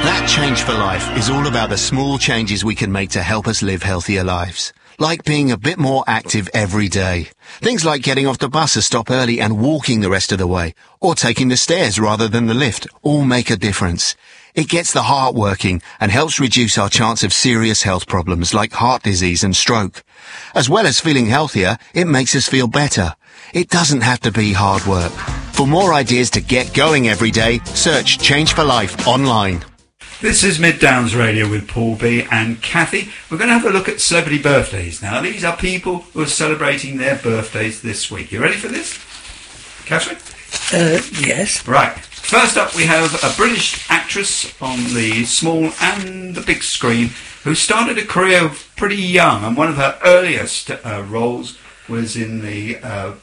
That Change for Life is all about the small changes we can make to help us live healthier lives. Like being a bit more active every day. Things like getting off the bus a stop early and walking the rest of the way, or taking the stairs rather than the lift, all make a difference. It gets the heart working and helps reduce our chance of serious health problems like heart disease and stroke. As well as feeling healthier, it makes us feel better. It doesn't have to be hard work. For more ideas to get going every day, search Change for Life online. This is Mid Downs Radio with Paul B and Kathy. We're going to have a look at celebrity birthdays now. These are people who are celebrating their birthdays this week. You ready for this, Catherine? Yes. Right. First up, we have a British actress on the small and the big screen who started a career pretty young, and one of her earliest roles was in the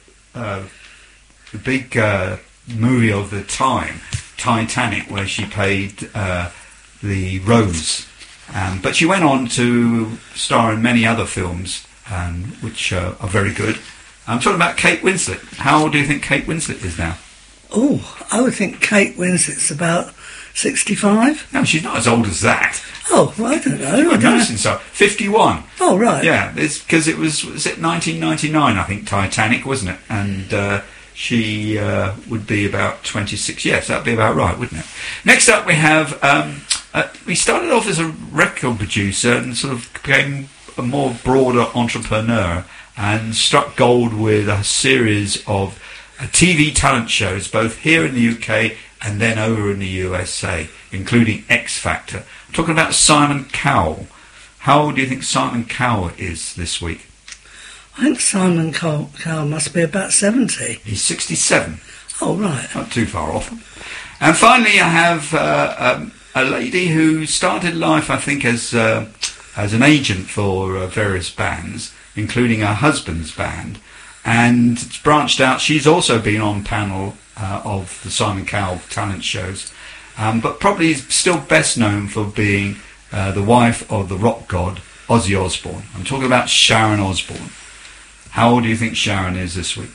big movie of the time, Titanic, where she played the Rose. But she went on to star in many other films, which are very good. I'm talking about Kate Winslet. How old do you think Kate Winslet is now? Oh, I would think Kate Winslet's about 65. No, she's not as old as that. Oh, well, I don't know. I don't think so. 51. Oh, right. Yeah, it's because it was it 1999, I think, Titanic, wasn't it? And she would be about 26. Yes, that'd be about right, wouldn't it? Next up, we have... we started off as a record producer and sort of became a more broader entrepreneur and struck gold with a series of TV talent shows, both here in the UK and then over in the USA, including X Factor. I'm talking about Simon Cowell. How old do you think Simon Cowell is this week? I think Simon Cowell must be about 70. He's 67. Oh, right. Not too far off. And finally, I have a lady who started life, I think, as an agent for various bands, including her husband's band, and it's branched out. She's also been on panel of the Simon Cowell talent shows, but probably is still best known for being the wife of the rock god Ozzy Osbourne. I'm talking about Sharon Osbourne. How old do you think Sharon is this week?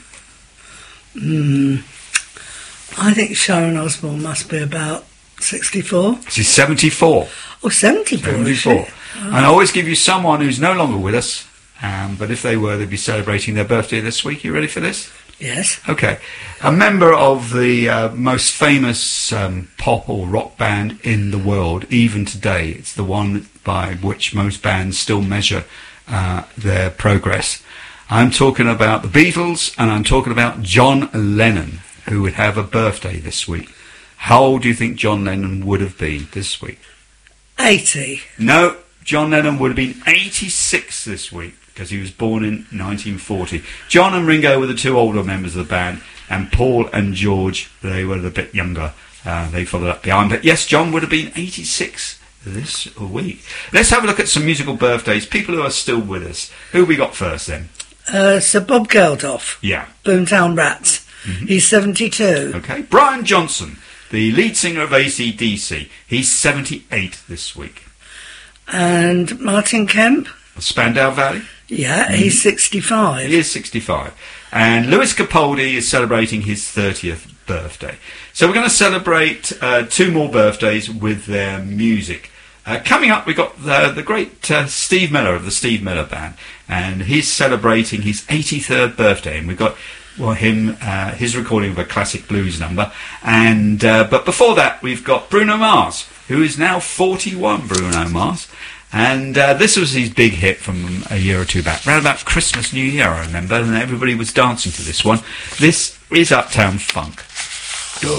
I think Sharon Osbourne must be about 64. She's 74. Oh, 74. 74. Oh. And I always give you someone who's no longer with us, but if they were, they'd be celebrating their birthday this week. You ready for this? Yes. Okay. A member of the most famous pop or rock band in the world, even today. It's the one by which most bands still measure their progress. I'm talking about the Beatles, and I'm talking about John Lennon, who would have a birthday this week. How old do you think John Lennon would have been this week? 80. No, John Lennon would have been 86 this week, because he was born in 1940. John and Ringo were the two older members of the band, and Paul and George, they were a bit younger. They followed up behind. But yes, John would have been 86 this week. Let's have a look at some musical birthdays, people who are still with us. Who we got first then? Sir Bob Geldof. Yeah. Boomtown Rats. Mm-hmm. He's 72. Okay. Brian Johnson, the lead singer of AC/DC. He's 78 this week. And Martin Kemp. Spandau Valley. Yeah, he's 65. He is 65. And Lewis Capaldi is celebrating his 30th birthday. So we're going to celebrate two more birthdays with their music. Coming up, we've got the great Steve Miller of the Steve Miller Band, and he's celebrating his 83rd birthday, and we've got his recording of a classic blues number. And but before that, we've got Bruno Mars, who is now 41, Bruno Mars. And this was his big hit from a year or two back, around about Christmas, New Year, I remember, and everybody was dancing to this one. This is Uptown Funk.